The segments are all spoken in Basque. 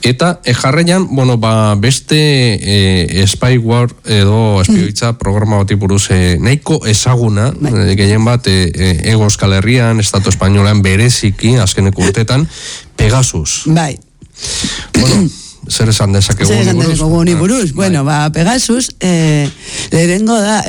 Eta jarraian, beste spyware edo espioitza programa bati buruz nahiko ezaguna, gehien bat Hego Euskal Herrian, Estatu Espainolan bereziki, azkeneko urtetan, Pegasus. Bai. Zer esan dezakegu ni buruz? Bueno, Pegasus, lehenengo da,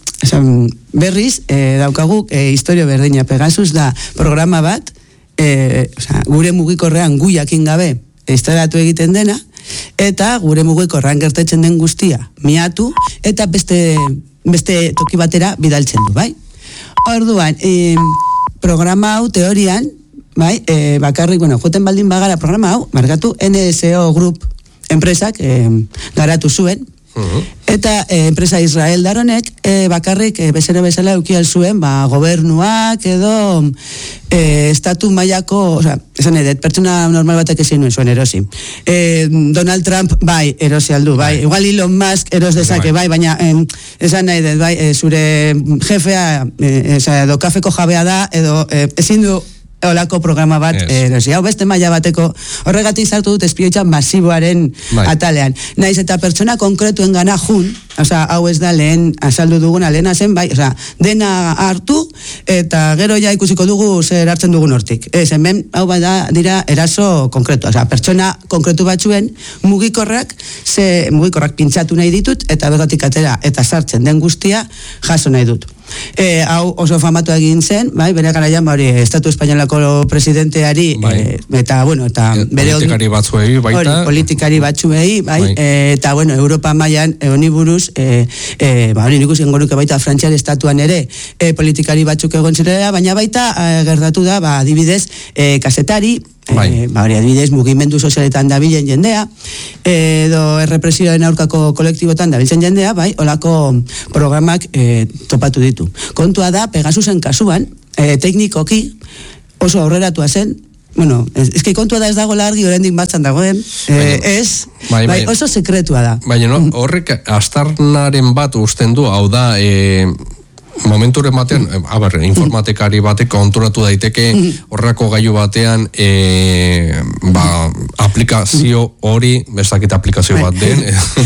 berriz, daukagu historia berdina. Pegasus da programa bat, gure mugikorrean gu jakin gabe instalatu egiten dena, eta gure mugikorrean gertatzen den guztia miatu, eta beste toki batera bidaltzen du, bai? Orduan, programa hau teorian, bai, bakarrik, joten baldin bagara programa hau, markatu NSO Group enpresak garatu zuen, eta enpresa Israel daronek bakarrik bezala eukial zuen gobernuak edo estatu mailako, esan edet, pertsona normal batek ezin nuen zuen erosi. Donald Trump, bai, erosi aldu, bai. Igual Elon Musk eros dezake, bai, baina esan nahi dut, bai, zure jefea, edo kafeko jabea da, edo ezin du olako programa bat, hau beste maila bateko, horregatik zartu dut espioitza masiboaren atalean. Naiz eta pertsona konkretuen gana jun, hau ez da lehen azaldu duguna, lehena zen, bai, dena hartu, eta gero ja ikusiko dugu zer hartzen dugun hortik. Hemen, hau bai da, dira eraso konkretu, pertsona konkretu batzuen mugikorrak pintzatu nahi ditut, eta bergatik atera, eta sartzen den guztia jaso nahi dut. Hau oso famatu egin zen, bai, bere garaian Estatu Espainolako presidenteari, eta bere politikari batzuei baita, politikari batzuei, bai, eta Europa mailan honi buruz, nik ikusten goruke baita Frantzian estatuan ere politikari batzuk egon zirela, baina baita gertatu da, adibidez, kazetari, adibidez, mugimendu sozialetan dabilen jendea, edo errepresioaren aurkako kolektibotan dabiltzen jendea, bai, olako programak topatu ditu. Kontua da, Pegasusen kasuan, teknikoki oso aurreratua zen, eski kontua da ez dago argi oraindik batzan dagoen, oso sekretua da. Baina, horrek astarnaren bat usten du, hau da, momenturen batean, informatikari batek konturatu daiteke horrako gailu batean aplikazio hori, bestakit aplikazio bat den,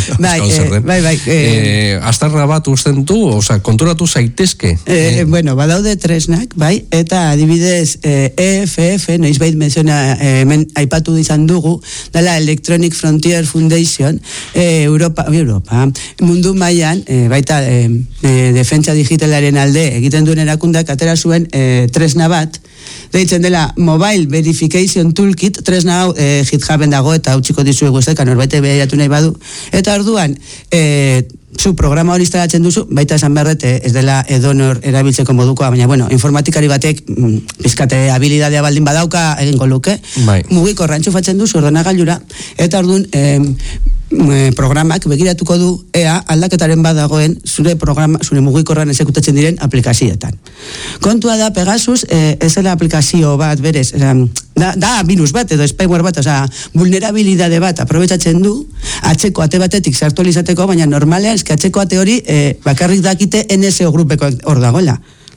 astarna bat usten du, konturatu zaitezke. Badaude tresnak, bai, eta adibidez EFF, noizbait menziona hemen aipatu izan dugu, dela Electronic Frontier Foundation, Europa, mundu mailan, baita defentsa digitalaren alde egiten duen erakundak atera zuen tresna bat, deitzen dela Mobile Verification Toolkit, tresna hau GitHuben dago eta utziko dizuegu ez deka norbait behiratu nahi badu, eta orduan zu programa hori instalatzen duzu, baita esan berrete ez dela edonor erabiltzeko modukoa, baina informatikari batek bizkate habilidadea baldin badauka egingo luke, mugikorra entxufatzen duzu ordenagailura, eta orduan programak begiratuko du ea aldaketaren badagoen zure mugikorran exekutatzen diren aplikazioetan. Kontua da, Pegasus ez dela aplikazio bat berez, da virus bat edo spyware bat, vulnerabilidade bat aprobetsatzen du, atzeko ate batetik sartu izateko, baina normalean eski atzeko ate hori bakarrik dakite NSO grupeko hor dagoela.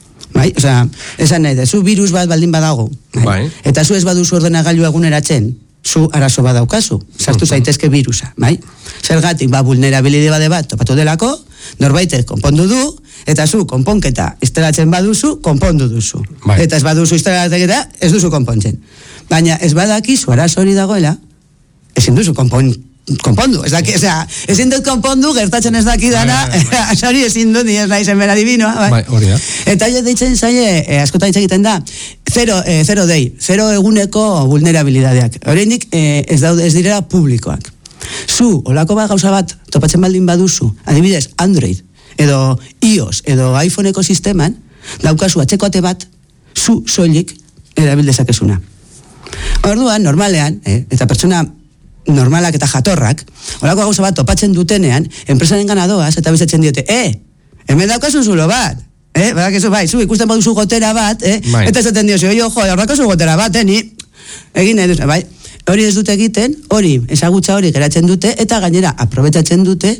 Esan nahi da, zu virus bat baldin badago, eta zu ez baduzu ordenagailu eguneratzen, zu arazo badaukazu, sartu zaitezke virusa, bai? Zergatik, vulnerabilidade bat topatu delako, norbaitek konpondu du, eta zu konponketa instalatzen baduzu, konpondu duzu. Eta ez baduzu instalatzeketa, ez duzu konpontzen. Baina ez badakizu arazo hori dagoela, ezin duzu konpondu, ezin dut konpondu, gertatzen ez dakidana, hori ezin dut, ni ez naizen bera divinoa, eta deitzen zaie, askota hitz egiten da, zero day, zero eguneko vulnerabilidadeak, horreinik ez direla publikoak. Zu, olako gauza bat, topatzen baldin baduzu, adibidez, Android, edo iOS, edo iPhone ekosisteman, daukazu atzekoate bat, zu soilik erabildezakezuna. Orduan, normalean, eta pertsona normalak eta jatorrak, olako gauza bat topatzen dutenean, enpresaren ganadoaz, eta bizatzen diote, hemen daukazu zulo bat, badakizu, zu ikusten baduzu gotera bat, eta esaten diozu, horrakazu gotera bat, ni egin nahi duzu, hori ez dute egiten, hori, ezagutza hori geratzen dute, eta gainera, aprobetsatzen dute,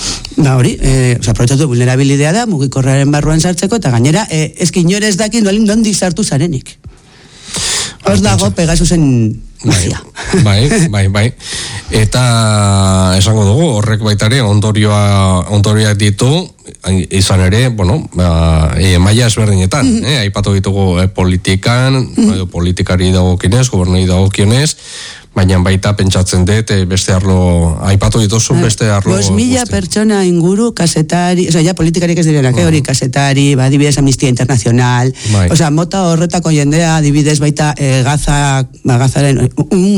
aprobetsatu vulnerabilidea da, mugikorraren barruan sartzeko, eta gainera, eski inore ez dakin nondik sartu zarenik. Hor dago Pegasusen magia. Bai. Eta esango dugu, horrek baitare ondorioak ditu, izan ere, maila ezberdinetan, aipatu ditugu politikan, politikari dagokionez, gobernoi dagokionez, baina baita pentsatzen dut beste arlo, aipatu dituzu beste arlo 5.000 pertsona inguru kasetari, politikarik ez direnak, hori kasetari, adibidez Amnistia Internacional, mota horretako jendea, adibidez baita Gazaren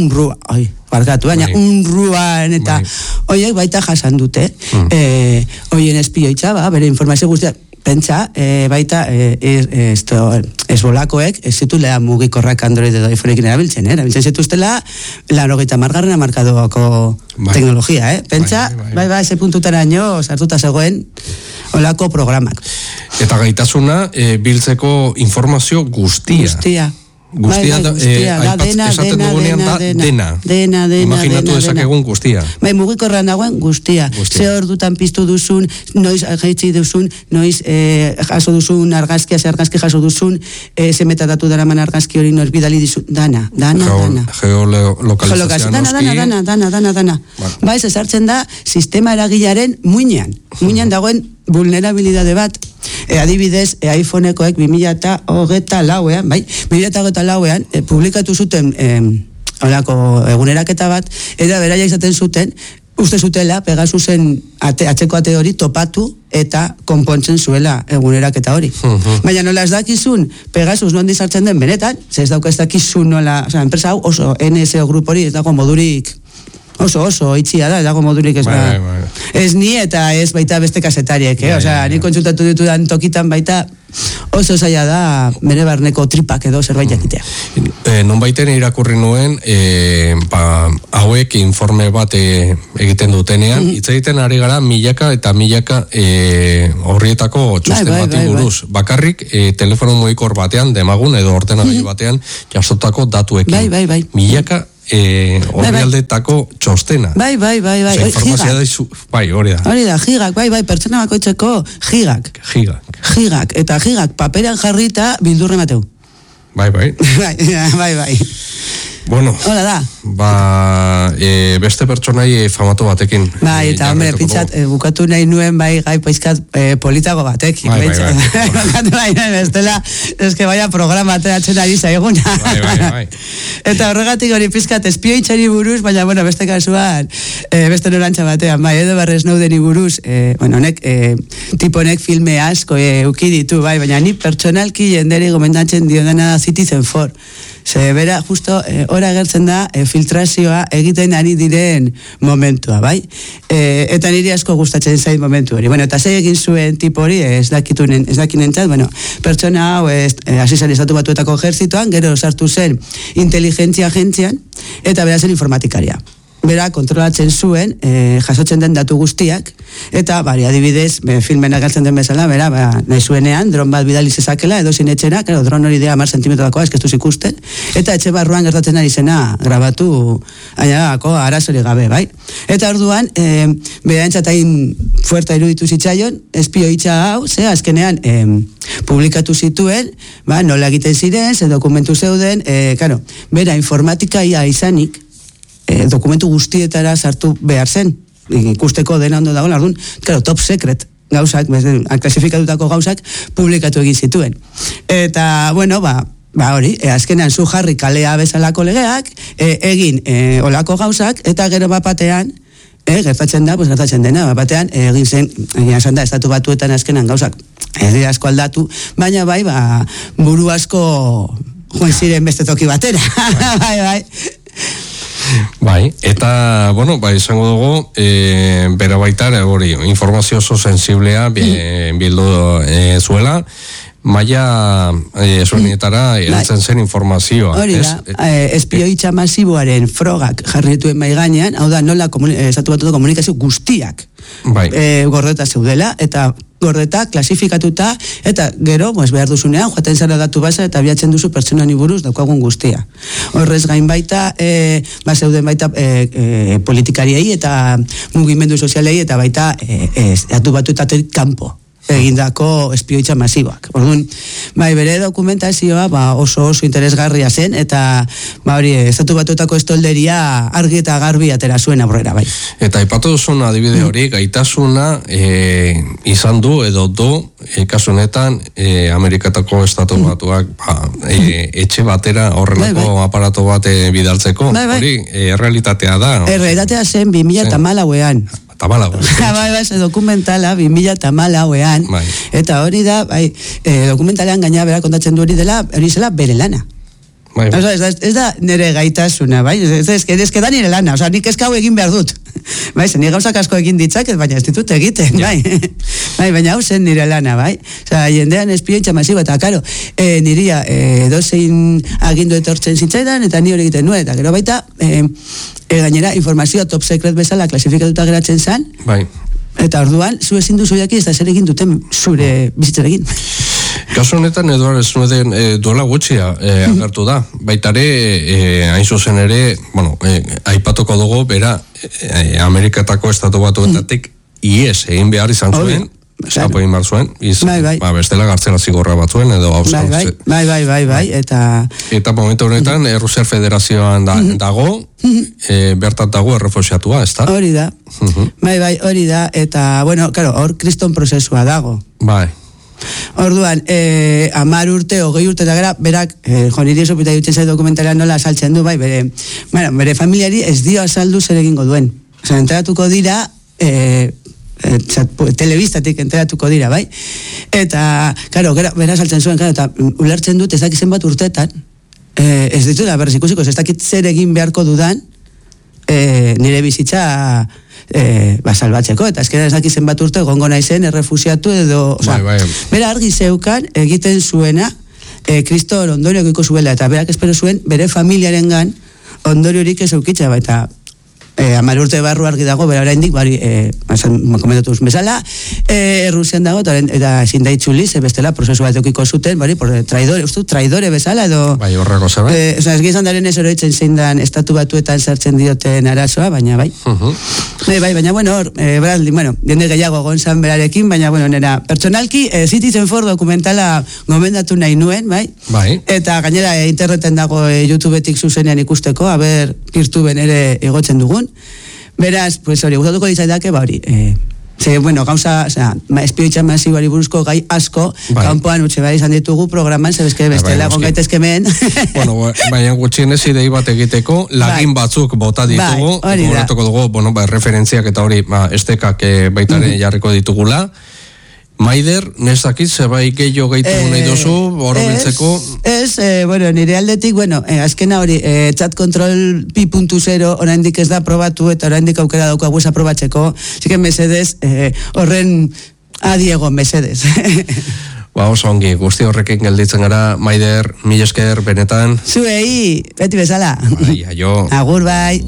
unruan eta horiek baita jasan dute, horien espioitza, bere informazio guztiak, pentsa, baita esbolakoek ez zitulea mugikorrak Android edo iPhoneekin erabiltzen zituztela 80. markadoako teknologia, pentsa, ese puntutaraino sartuta zegoen olako programak. Eta gaitasuna biltzeko informazio guztia. Esaten dugunean da dena. Imaginatu dezakegun guztia. Mugikorran dagoen guztia. Ze ordutan piztu duzun, noiz jaitzi duzun, noiz jaso duzun argazkia, ze argazki jaso duzun, ze metadatu daraman argazki hori noiz bidali dizun, dana. Geolokalizazioa noski. Dana. Baiz, ezartzen da sistema eragilearen muinean dagoen vulnerabilidade bat, adibidez, iPhonekoek 2024an, publikatu zuten holako eguneraketa bat, eta beraia izaten zuten, uste zutela Pegasusen atzeko ate hori topatu eta konpontzen zuela eguneraketa hori. Baina nola ez dakizun Pegasus nondi sartzen den benetan, ez dakizun nola, enpresa hau oso NSO grupo hori ez dago modurik oso itxia da, ez dago modurik ez ni eta ez baita beste kasetariek, ni kontsultatu ditudan tokitan baita oso zaila da bere barneko tripak edo zerbait jakitea. Non baiten irakurri nuen hauek informe bat egiten dutenean, hitz egiten ari gara milaka horrietako txosten bati buruz. Bakarrik telefono mugikor batean, demagun edo ordenagailu batean jasotako datuekin. Milaka horrialdetako txostena. Bai. Informazioa da hori da. Hori da, gigak, pertsona bakoitzeko gigak. Eta gigak paperan jarrita bildurre mateu. Bai. Bueno, hola da. Beste pertsonai famatu batekin. Eta hombre, pintzat, bukatu nahi nuen gai poizkat politago batekin. Bukatu nahi nuen, bestela, eske baina programa ateratzen ari zaiguna. Bai. Eta horregatik hori pizkat espioitzari buruz, baina, beste kasuan, beste norantza batean, Edward Snowdeni buruz, tiponek filme asko uki ditu, baina ni pertsonalki jenderi gomendatzen diodana Citizen 4. Ze bera, justo, ora agertzen da filtrazioa egiten ari diren momentua, bai? Eta niri asko gustatzen zait momentu hori. Eta zei egin zuen tipo hori, ez dakinentzat, pertsona hau hasi zen Estatu Batuetako ejerzitoan, gero sartu zen inteligentzia agentzian, eta bera zen informatikaria. Bera kontrolatzen zuen, jasotzen den datu guztiak, eta adibidez, filmen agertzen den bezala, bera, nahi zuenean, dron bat bidali zezakela, edo zin etxera, dron hori dea 10 zentimetrodakoa, ez keztuz ikusten, eta etxe barruan gertatzen ari zena grabatu arazori gabe, bai? Eta orduan, bera entzatain fuerta iruditu zitzaion, espioitza hau, azkenean, publikatu zituen, nola egiten ziren, ze dokumentu zeuden, bera informatikaia izanik, dokumentu guztietara sartu behar zen, ikusteko dena ondo dago, top secret gauzak, klasifikatutako gauzak, publikatu egin zituen. Eta, hori, azkenean zu jarri kalea bezalako legeak, egin olako gauzak, eta gero bapatean, gertatzen dena, bapatean, egin zen, esan da, Estatu Batuetan azkenan gauzak, asko aldatu, baina buru asko joan ziren beste toki batera, bai, eta, izango dugu, bera baitar, informazio oso sensiblea bildu zuela, maila zuenetara heltzen zen informazioa. Hori da, espioitza masiboaren frogak jarrituen mai gainean, hau da, nola Estatu Batuetako komunikazio guztiak gordeta zeudela, eta gordeta, klasifikatuta, eta gero, behar duzunean, joaten zara datu basa, eta biatzen duzu pertsonani buruz daukagun guztia. Horrez gain baita, zeuden baita politikariei, eta mugimendu sozialei, eta baita, Estatu Batuetatik kanpo. egindako espioitza masiboak. Orduan, bai, bere dokumentazioa oso interesgarria zen, eta hori, Estatu Batuetako estolderia argi eta garbi atera zuen aurrera, bai. Eta aipatu duzun adibide hori, gaitasuna izan du edo du, kasu honetan, Amerikatako Estatu Batuak etxe batera horrelako aparato bat bidaltzeko, hori, realitatea da. Realitatea zen 2014ean. Bai, dokumentala 2014ean, eta hori da, dokumentalean gaina bera kontatzen du hori zela bere lana. Ez da nire gaitasuna, bai? Ez da nire lana, nik eskau egin behar dut. Bai, nik gauzak asko egin ditzaket, baina ez ditut egiten, bai? Baina hau zen nire lana, bai? Jendean espioitza masibo, eta karo, niria dozein agindu etortzen zitzaidan, eta ni hori egiten nuen, eta gero baita, gainera, informazioa top secret bezala klasifikatuta geratzen zen, eta orduan, zu ezin duzu jaki, ez da zer egin duten zure bizitzarekin. Kasu honetan, Eduard, ez nuen duela gutxia agertu da. Baitare, hain zuzen ere, aipatuko dugu, bera, Amerikatako Estatu Batuetatik ies egin behar izan zuen, eskapo egin behar zuen, bestela gartzela zigorra bat zuen, edo Bai, eta momentu honetan, Rusiar Federazioan dago, bertat dago errefuxiatua, ez da? Hori da, hori da, eta, bueno, claro, hor kriston prozesua dago. Bai. Orduan, 10 urte, 20 urte eta gara, berak, niri esopita jutzen zait dokumentalean nola asaltzen du, bai, bere familiari ez dio asaldu zer egingo duen. Osa, enteratuko dira, telebistatik enteratuko dira, bai? Eta, karo, bera asaltzen zuen, eta ulertzen dut ez dakizen bat urtetan, ez ditu da, berriz ikusiko, ez dakit zer egin beharko dudan, nire bizitza salbatzeko, eta ezkera ez dakizen bat urte gongo naizen errefusiatu edo, bera argi zeukan egiten zuena Kriston ondorioak zuela, eta berak espero zuen bere familiarengan ondoriorik ez eukitza, eta 10 urte barru argi dago, bera oraindik, komentatu bezala, Rusian dago, eta ezin da itzuli, bestela prozesu bat eukiko zuten, traidore bezala, edo... Bai, horreko zaba. Ez gizan daren ez oroitzen zein dan Estatu Batuetan sartzen dioten arazoa, baina bai. Baina, bueno, jende gehiago gonzan berarekin, baina, bueno, nera, pertsonalki, Citizen Four dokumentala gomendatu nahi nuen, bai? Eta gainera interneten dago YouTubetik zuzenean ikusteko, haber, YouTubeen ere egotzen dugun. Beraz, pues hori, gustatuko ditzaidake, hori, gauza, espioitza masiboari buruzko gai asko, kanpoan utxe behar izan ditugu programan, zebezke bestela gongaitezkemen. Bueno, baina gutxienez idei bat egiteko, lagin batzuk bota ditugu, gogoratuko dugu, referentziak eta hori, estekak baitare jarriko ditugula. Maider, nezakit, zebai gehiago gehiago nahi duzu, hori biltzeko? Nire aldetik, azkena hori, chat control pi.0 oraindik ez da probatu, eta oraindik aukera daukagu esa probatzeko, ziken mesedez, horren adiegon mesedez. Oso ongi, guzti horrekin gelditzen gara, Maider, mil esker, benetan. Zuei, beti bezala. Agur, bai.